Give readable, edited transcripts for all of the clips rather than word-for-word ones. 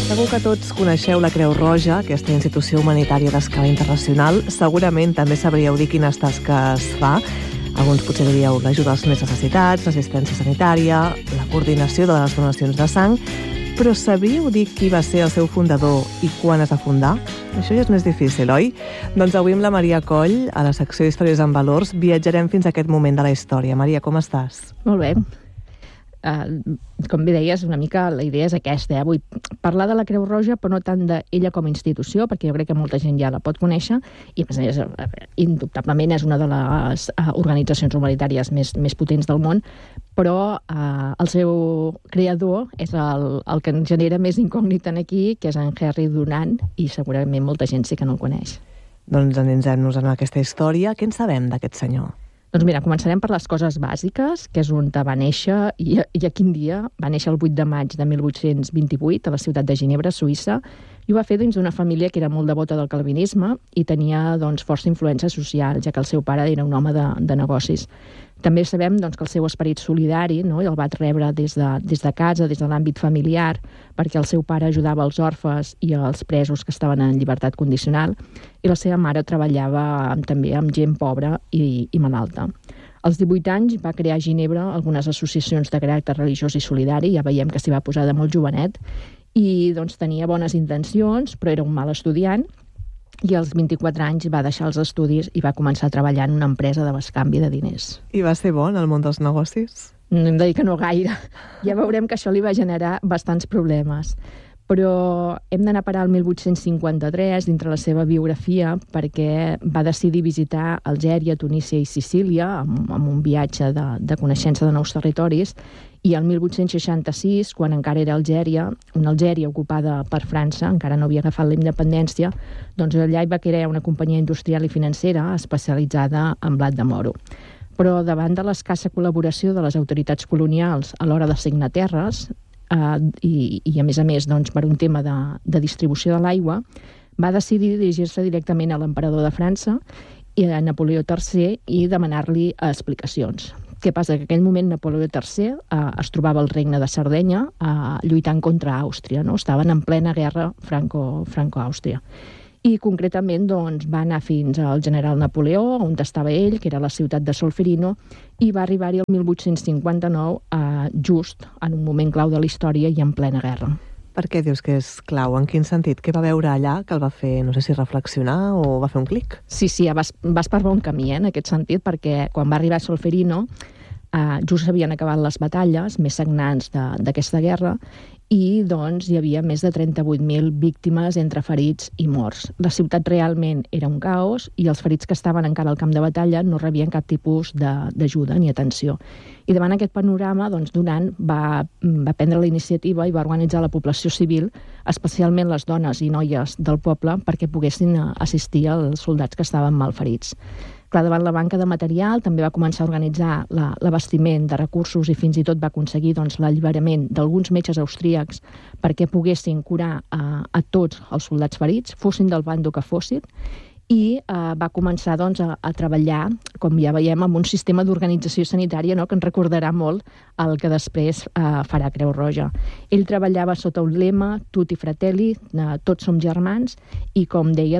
Segur que tots coneixeu la Creu Roja, aquesta institució humanitària d'escala internacional. Segurament també sabríeu dir quines tasques fa. Alguns potser diríeu l'ajuda als més necessitats, l'assistència sanitària, la coordinació de les donacions de sang. Però sabíeu dir qui va ser el seu fundador i quan es va fundar? Això ja és més difícil, oi? Doncs avui amb la Maria Coll, a la secció d'Històries en Valors, viatjarem fins a aquest moment de la història. Maria, com estàs? Molt bé. Com bé deies, una mica la idea és aquesta. Vull parlar de la Creu Roja, però no tant d'ella com a institució, perquè jo crec que molta gent ja la pot conèixer, i a més, indubtablement és una de les organitzacions humanitàries més potents del món, però el seu creador és el que ens genera més incògnita aquí, que és en Henry Dunant, i segurament molta gent sí que no el coneix. Doncs endinsem-nos en aquesta història. Què en sabem d'aquest senyor? Doncs mira, començarem per les coses bàsiques, que és on va néixer i a quin dia. Va néixer el 8 de maig de 1828 a la ciutat de Ginebra, Suïssa, i ho va fer dins d'una família que era molt devota del calvinisme i tenia força influència social, ja que el seu pare era un home de negocis. També sabem que el seu esperit solidari el va rebre des de casa, des de l'àmbit familiar, perquè el seu pare ajudava els orfes i els presos que estaven en llibertat condicional, i la seva mare treballava també amb gent pobra i malalta. Als 18 anys va crear a Ginebra algunes associacions de caràcter religiós i solidari, ja veiem que s'hi va posar de molt jovenet, i tenia bones intencions, però era un mal estudiant, i als 24 anys va deixar els estudis i va començar a treballar en una empresa de bescanvi de diners. I va ser bo en el món dels negocis? No hem de dir que no gaire. Ja veurem que això li va generar bastants problemes. Però hem d'anar a parar al 1853 dintre la seva biografia, perquè va decidir visitar Algèria, Tunísia i Sicília amb un viatge de coneixença de nous territoris, i el 1866, quan encara era Algèria, una Algèria ocupada per França, encara no havia agafat la independència, allà hi va crear una companyia industrial i financera especialitzada en blat de moro. Però davant de l'escassa col·laboració de les autoritats colonials a l'hora d'assignar terres, i a més per un tema de distribució de l'aigua, va decidir dirigir-se directament a l'emperador de França i a Napoleó III i demanar-li explicacions. Què passa? Que en aquell moment Napoleó III es trobava al regne de Sardenya lluitant contra Àustria, no? Estaven en plena guerra franco-àustria. I concretament va anar fins al general Napoleó, on estava ell, que era la ciutat de Solferino, i va arribar-hi el 1859 just en un moment clau de la història i en plena guerra. Per què dius que és clau? En quin sentit? Què va veure allà que el va fer, no sé si reflexionar o va fer un clic? Sí, vas per bon camí, en aquest sentit, perquè quan va arribar a Solferino just s'havien acabat les batalles més sagnants d'aquesta guerra i hi havia més de 38.000 víctimes entre ferits i morts. La ciutat realment era un caos i els ferits que estaven encara al camp de batalla no rebien cap tipus d'ajuda ni atenció. I davant aquest panorama, Dunant va prendre la iniciativa i va organitzar la població civil, especialment les dones i noies del poble, perquè poguessin assistir als soldats que estaven malferits. Clar, davant la manca de material també va començar a organitzar l'abastiment de recursos i fins i tot va aconseguir l'alliberament d'alguns metges austríacs perquè poguessin curar a tots els soldats ferits, fossin del bàndol que fossin, i va començar a treballar, com ja veiem, amb un sistema d'organització sanitària que ens recordarà molt el que després farà Creu Roja. Ell treballava sota un lema, tutti fratelli, tots som germans, i com deia,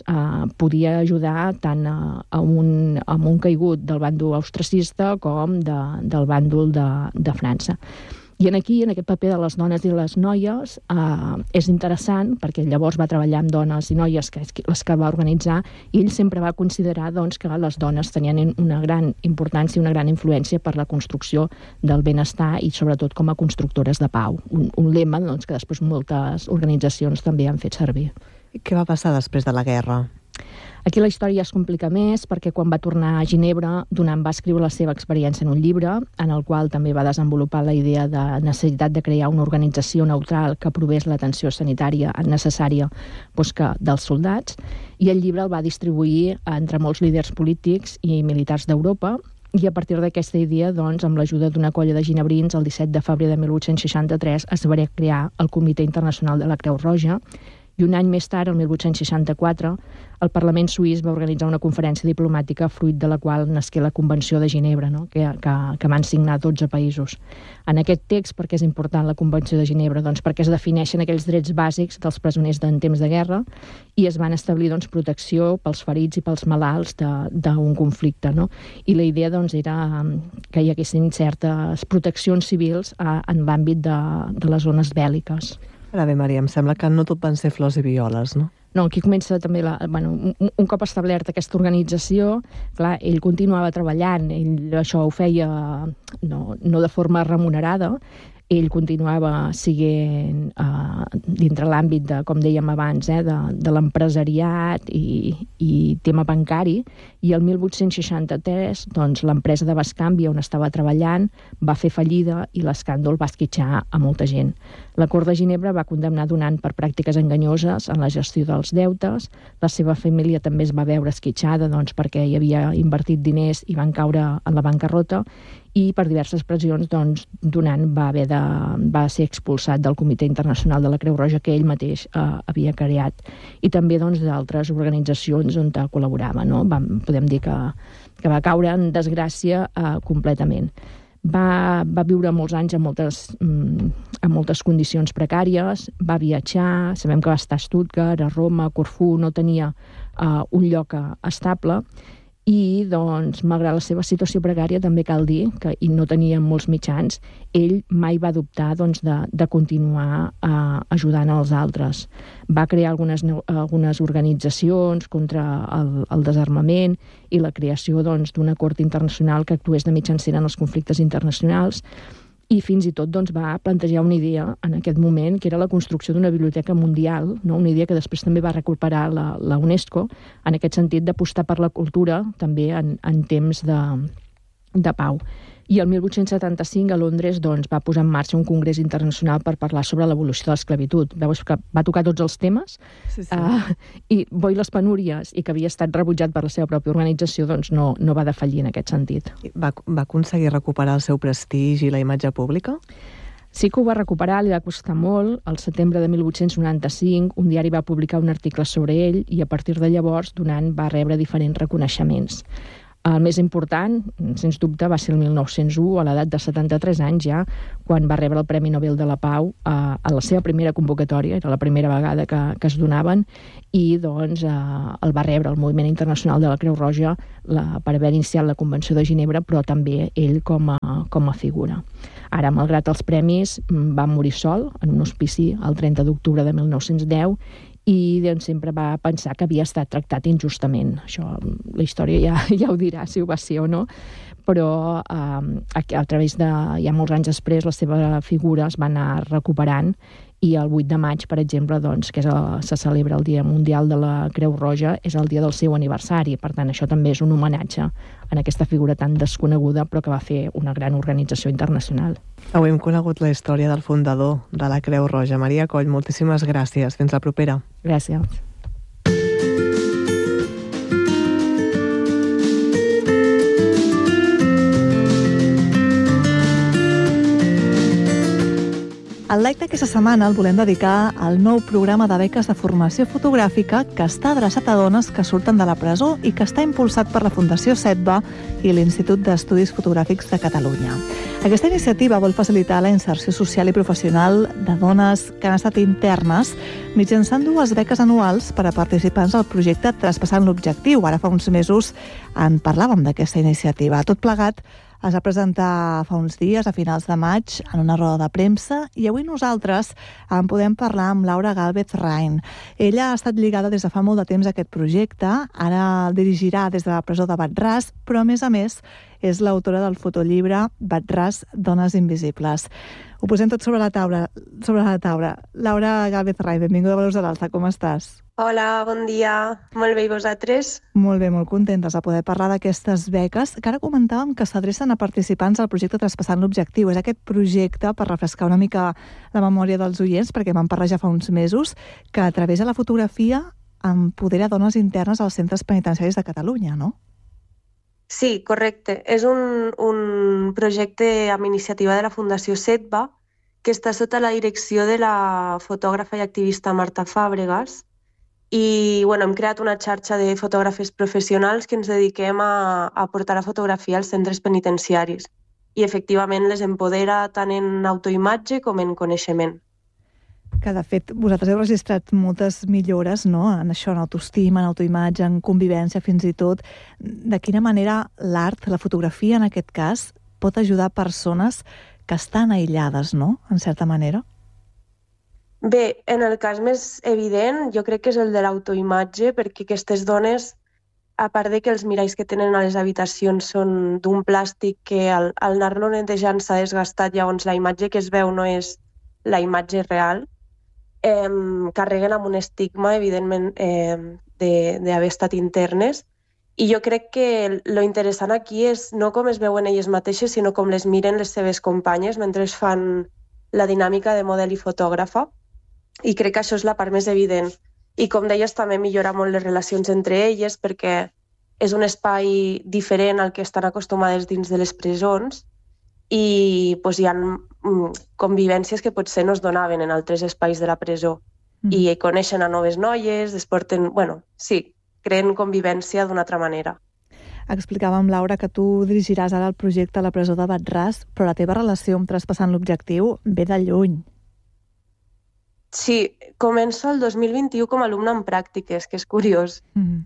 podia ajudar tant a un caigut del bàndol austracista com del bàndol de França. I aquí, en aquest paper de les dones i les noies, és interessant, perquè llavors va treballar amb dones i noies, que és les que va organitzar, i ell sempre va considerar que les dones tenien una gran importància i una gran influència per la construcció del benestar i sobretot com a constructores de pau. Un lema que després moltes organitzacions també han fet servir. I què va passar després de la guerra? Aquí la història es complica més perquè quan va tornar a Ginebra, Dunant va escriure la seva experiència en un llibre, en el qual també va desenvolupar la idea de necessitat de crear una organització neutral que provés l'atenció sanitària necessària dels soldats, i el llibre el va distribuir entre molts líders polítics i militars d'Europa, i a partir d'aquesta idea, amb l'ajuda d'una colla de ginebrins, el 17 de febrer de 1863 es va crear el Comitè Internacional de la Creu Roja, I un any més tard, el 1864, el Parlament suís va organitzar una conferència diplomàtica fruit de la qual nasqué la Convenció de Ginebra, no? que van signar 12 països. En aquest text, per què és important la Convenció de Ginebra? Doncs perquè es defineixen aquells drets bàsics dels presoners en temps de guerra i es van establir protecció pels ferits i pels malalts d'un conflicte. No? I la idea era que hi haguessin certes proteccions civils en l'àmbit de les zones bèl·liques. Ara bé, Maria, em sembla que no tot van ser flors i violes, no? No, aquí comença també, un cop establerta aquesta organització, clar, ell continuava treballant, ell això ho feia no de forma remunerada, ell continuava siguent dintre l'àmbit de, com dèiem abans, de l'empresariat i tema bancari, i el 1863 doncs, l'empresa de Bascanvi on estava treballant va fer fallida i l'escàndol va esquitxar a molta gent. La Cort de Ginebra va condemnar donant per pràctiques enganyoses en la gestió dels deutes. La seva família també es va veure esquitxada perquè hi havia invertit diners i van caure en la bancarrota, i per diverses pressions donant va ser expulsat del Comitè Internacional de la Creu Roja que ell mateix havia creat, i també d'altres organitzacions on col·laborava. No? Podem dir que va caure en desgràcia completament. Va viure molts anys en moltes condicions precàries, va viatjar, sabem que va estar a Stuttgart, a Roma, a Corfú, no tenia un lloc estable, i malgrat la seva situació precària també cal dir que i no tenia molts mitjans, ell mai va dubtar de continuar ajudant als altres. Va crear algunes organitzacions contra el desarmament i la creació d'una cort internacional que actués de mitjancer en els conflictes internacionals, i fins i tot va plantejar una idea en aquest moment, que era la construcció d'una biblioteca mundial, no? Una idea que després també va recuperar la UNESCO, en aquest sentit d'apostar per la cultura també en temps de pau. I el 1875 a Londres va posar en marxa un congrés internacional per parlar sobre l'evolució de l'esclavitud. Veus que va tocar tots els temes, sí. I Bo i les penúries, i que havia estat rebutjat per la seva pròpia organització, no va defallir en aquest sentit. Va aconseguir recuperar el seu prestigi i la imatge pública? Sí que ho va recuperar, li va costar molt. Al setembre de 1895 un diari va publicar un article sobre ell i a partir de llavors donant va rebre diferents reconeixements. El més important, sens dubte, va ser el 1901, a l'edat de 73 anys ja, quan va rebre el Premi Nobel de la Pau a la seva primera convocatòria, era la primera vegada que es donaven, i el va rebre el Moviment Internacional de la Creu Roja per haver iniciat la Convenció de Ginebra, però també ell com a figura. Ara, malgrat els premis, va morir sol en un hospici el 30 d'octubre de 1910, i sempre va pensar que havia estat tractat injustament. Això, la història ja ho dirà, si ho va ser o no, però a través ja molts anys després, la seva figura es va anar recuperant, i el 8 de maig, per exemple, que se celebra el Dia Mundial de la Creu Roja, és el dia del seu aniversari. Per tant, això també és un homenatge a aquesta figura tan desconeguda, però que va fer una gran organització internacional. Avui hem conegut la història del fundador de la Creu Roja. Maria Coll, moltíssimes gràcies. Fins la propera. Gràcies. El like d'aquesta setmana el volem dedicar al nou programa de beques de formació fotogràfica que està adreçat a dones que surten de la presó i que està impulsat per la Fundació SETBA i l'Institut d'Estudis Fotogràfics de Catalunya. Aquesta iniciativa vol facilitar la inserció social i professional de dones que han estat internes mitjançant 2 beques anuals per a participants del projecte Traspassant l'Objectiu. Ara fa uns mesos en parlàvem d'aquesta iniciativa. Tot plegat es va presentar fa uns dies, a finals de maig, en una roda de premsa, i avui nosaltres en podem parlar amb Laura Gálvez Rain. Ella ha estat lligada des de fa molt de temps a aquest projecte, ara el dirigirà des de la presó de Bat-ras, però a més és l'autora del fotollibre Bat-ras, Dones Invisibles. Ho posem tot sobre la taula. Laura Gálvez Rain, benvinguda a Veus de l'Alta, com estàs? Hola, bon dia. Molt bé, i vosaltres? Molt bé, molt contentes de poder parlar d'aquestes beques, que ara comentàvem que s'adrecen a participants al projecte Traspassant l'Objectiu. És aquest projecte, per refrescar una mica la memòria dels oients, perquè vam parlar ja fa uns mesos, que a través de la fotografia empodera dones internes als centres penitenciaris de Catalunya, no? Sí, correcte. És un projecte amb iniciativa de la Fundació SETBA que està sota la direcció de la fotògrafa i activista Marta Fàbregas. I hem creat una xarxa de fotògrafes professionals que ens dediquem a portar la fotografia als centres penitenciaris. I efectivament les empodera tant en autoimatge com en coneixement. Que, de fet, vosaltres heu registrat moltes millores, no?, en això, en autoestima, en autoimatge, en convivència, fins i tot. De quina manera l'art, la fotografia en aquest cas, pot ajudar persones que estan aïllades, no?, en certa manera? Bé, en el cas més evident, jo crec que és el de l'autoimatge, perquè aquestes dones, a part de que els miralls que tenen a les habitacions són d'un plàstic que al anar-lo netejant s'ha desgastat, llavors la imatge que es veu no és la imatge real, carreguen amb un estigma, evidentment, d'haver estat internes. I jo crec que lo interessant aquí és no com es veuen elles mateixes, sinó com les miren les seves companyes mentre fan la dinàmica de model i fotògrafa. I crec que això és la part més evident. I com deies, també millora molt les relacions entre elles perquè és un espai diferent al que estan acostumades dins de les presons i hi ha convivències que potser no es donaven en altres espais de la presó. I coneixen a noves noies, creen convivència d'una altra manera. Explicàvem, Laura, que tu dirigiràs ara el projecte a la presó de Bat-ras, però la teva relació amb Traspassant l'Objectiu ve de lluny. Sí, començo el 2021 com a alumna en pràctiques, que és curiós.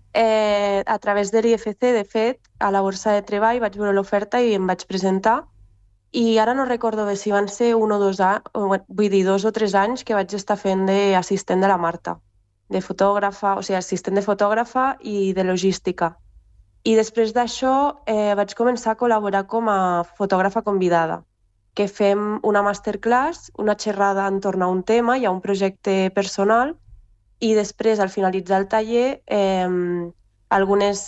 A través de l'IFC, de fet, a la borsa de treball vaig veure l'oferta i em vaig presentar. I ara no recordo bé si van ser 1 o 2 anys, vull dir 2 o 3 anys que vaig estar fent d'assistent de la Marta, de fotògrafa, o sigui, assistent de fotògrafa i de logística. I després d'això vaig començar a col·laborar com a fotògrafa convidada, que fem una masterclass, una xerrada entorn a un tema, hi ha un projecte personal, i després, al finalitzar el taller, algunes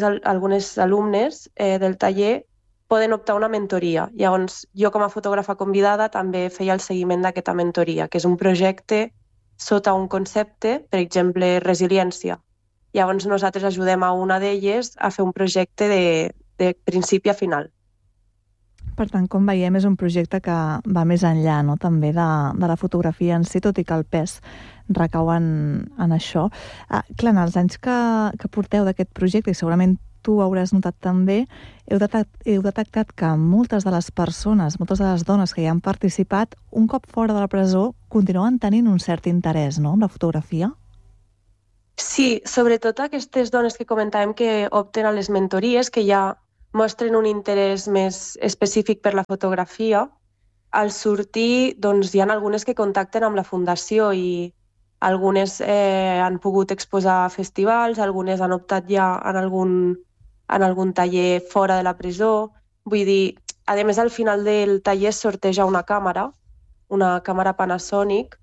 alumnes del taller poden optar a una mentoria. Llavors, jo com a fotògrafa convidada també feia el seguiment d'aquesta mentoria, que és un projecte sota un concepte, per exemple, resiliència. Llavors, nosaltres ajudem a una d'elles a fer un projecte de principi a final. Per tant, com veiem, és un projecte que va més enllà, no?, també de la fotografia en si, tot i que el pes recau en això. Clar, en els anys que porteu d'aquest projecte, i segurament tu hauràs notat també, heu detectat que moltes de les persones, moltes de les dones que hi han participat, un cop fora de la presó, continuen tenint un cert interès, no?, amb la fotografia? Sí, sobretot aquestes dones que comentàvem que opten a les mentories, que ja mostren un interès més específic per la fotografia, al sortir hi ha algunes que contacten amb la Fundació i algunes han pogut exposar a festivals, algunes han optat ja en algun taller fora de la presó. Vull dir, a més, al final del taller es sorteja una càmera Panasonic,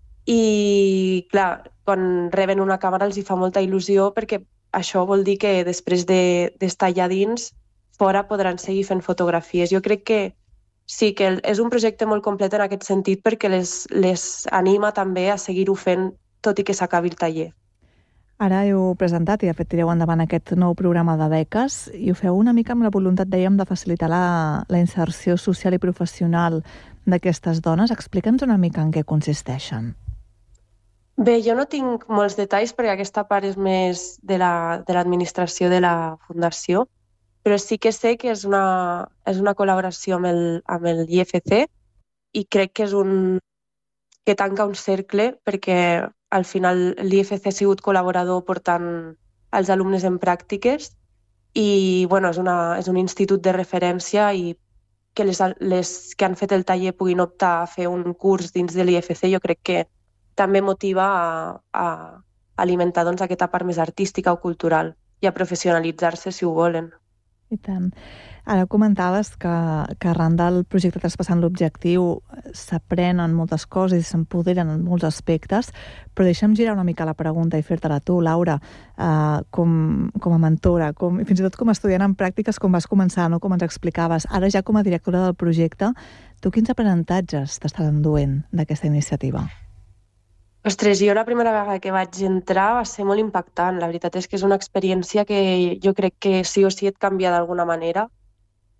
i, clar, quan reben una càmera els hi fa molta il·lusió perquè això vol dir que després d'estar allà dins, fora podran seguir fent fotografies. Jo crec que sí, que és un projecte molt complet en aquest sentit perquè les anima també a seguir-ho fent tot i que s'acabi el taller. Ara heu presentat i, de fet, tireu endavant aquest nou programa de beques i ho feu una mica amb la voluntat, dèiem, de facilitar la inserció social i professional d'aquestes dones. Explica'ns una mica en què consisteixen. Bé, jo no tinc molts detalls perquè aquesta part és més de l'administració de la Fundació, però sí que sé que és una col·laboració amb el IFC i crec que que tanca un cercle perquè al final l'IFC ha sigut col·laborador portant els alumnes en pràctiques i és un institut de referència i que les que han fet el taller puguin optar a fer un curs dins de l'IFC jo crec que també motiva a alimentar aquesta part més artística o cultural i a professionalitzar-se si ho volen. I tant. Ara comentaves que arran del projecte Traspassant l'Objectiu s'aprenen moltes coses i s'empoderen en molts aspectes, però deixa'm girar una mica la pregunta i fer-te-la tu, Laura, com a mentora, i fins i tot com a estudiant en pràctiques, com vas començar, no?, com ens explicaves. Ara ja com a directora del projecte, tu quins aprenentatges t'estàs enduent d'aquesta iniciativa? Ostres, jo la primera vegada que vaig entrar va ser molt impactant. La veritat és que és una experiència que jo crec que sí o sí et canvia d'alguna manera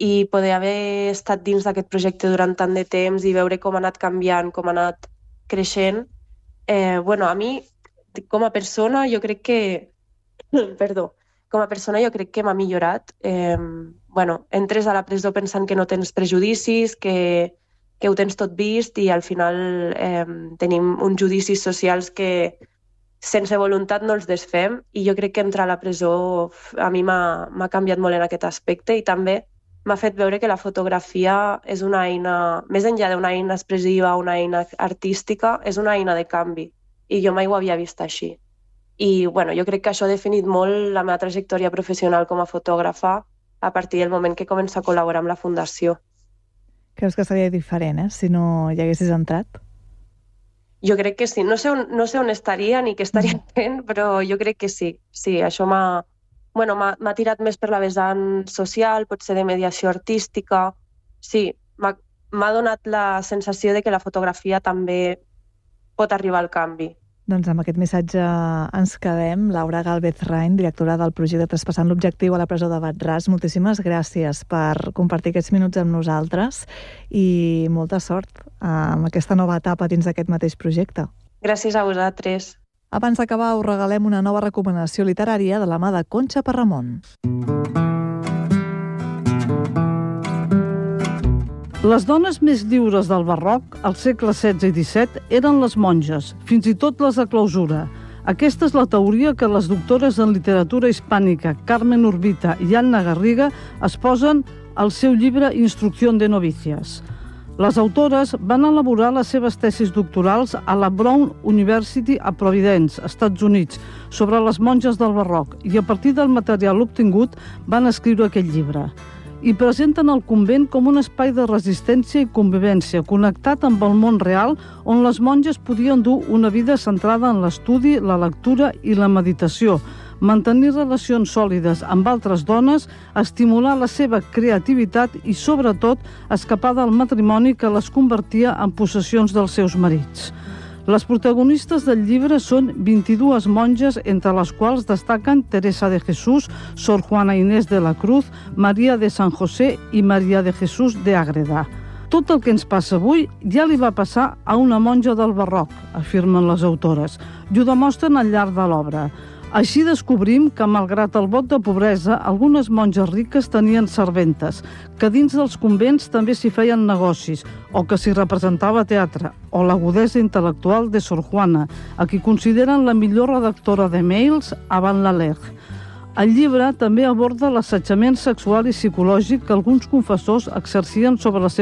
i poder haver estat dins d'aquest projecte durant tant de temps i veure com ha anat canviant, com ha anat creixent, a mi, com a persona, jo crec que... Perdó. Com a persona jo crec que m'ha millorat. Entres a la presó pensant que no tens prejudicis, que ho tens tot vist i al final tenim uns judicis socials que sense voluntat no els desfem i jo crec que entrar a la presó a mi m'ha canviat molt en aquest aspecte i també m'ha fet veure que la fotografia és una eina, més enllà d'una eina expressiva, una eina artística, és una eina de canvi i jo mai ho havia vist així. I jo crec que això ha definit molt la meva trajectòria professional com a fotògrafa a partir del moment que començo a col·laborar amb la Fundació. Creus que seria diferent, si no hi haguessis entrat? Jo crec que sí. No sé on estaria ni què estaria fent, però jo crec que sí. Sí, això m'ha tirat més per la vessant social, potser de mediació artística. Sí, m'ha donat la sensació de que la fotografia també pot arribar al canvi. Doncs amb aquest missatge ens quedem. Laura Gálvez Rain, directora del projecte Traspassant l'Objectiu a la presó de Wad-Ras, moltíssimes gràcies per compartir aquests minuts amb nosaltres i molta sort amb aquesta nova etapa dins d'aquest mateix projecte. Gràcies a vosaltres. Abans d'acabar, us regalem una nova recomanació literària de la mà de Conxa Parramon. Les dones més lliures del barroc, al segle XVI i XVII, eren les monges, fins i tot les de clausura. Aquesta és la teoria que les doctores en literatura hispànica Carmen Urbita i Anna Garriga es posen al seu llibre Instrucción de novicias. Les autores van elaborar les seves tesis doctorals a la Brown University a Providence, Estats Units, sobre les monges del barroc, i a partir del material obtingut van escriure aquest llibre. I presenten el convent com un espai de resistència i convivència, connectat amb el món real, on les monges podien dur una vida centrada en l'estudi, la lectura i la meditació, mantenir relacions sòlides amb altres dones, estimular la seva creativitat i, sobretot, escapar del matrimoni que les convertia en possessions dels seus marits. Les protagonistes del llibre són 22 monges, entre les quals destaquen Teresa de Jesús, Sor Juana Inés de la Cruz, Maria de San José i Maria de Jesús de Ágreda. Tot el que ens passa avui ja li va passar a una monja del barroc, afirmen les autores, i ho demostren al llarg de l'obra. Així descobrim que, malgrat el vot de pobresa, algunes monges riques tenien serventes, que dins dels convents també s'hi feien negocis, o que s'hi representava teatre, o l'agudesa intel·lectual de Sor Juana, a qui consideren la millor redactora de mails avant la lettre. El llibre també aborda l'assetjament sexual i psicològic que alguns confessors exercien sobre les seves